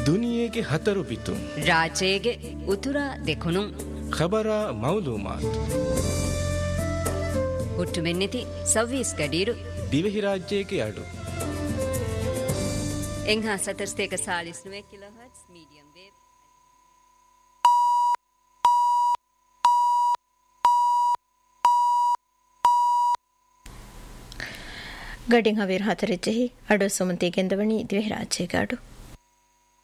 ದುನಿಯೆಗೆ ಹತರು ಬಿತ್ತು ರಾಜೇಗೆ ಉತುರ ದೆಕುನು ಖಬರ ಮೌಲೂಮಾತ್ ಹುಟ್ಟು ಮೆನ್ನಿತಿ ಸವ್ವೀಸ್ ಗಡೀರು ದಿವೆಹಿ ರಾಜ್ಯಕ್ಕೆ ಅಡು ಎಂಹಾ ಸತರ್ಸ್ತೇಕ ಸಾಲಿಸ್ನುವೆ ಕಿಲೋಹರ್ಟ್ಸ್ ಮೀಡಿಯಂ ವೇವ್ ಗಡಿಂಗ್ ಹವೀರ್ ಹಾತರಿಜ್ಜೆಹಿ ಅಡು ಸುಮಂತಿ ಗೆಂದವಣಿ ದಿವೆಹಿ ರಾಜ್ಯಗಾಡು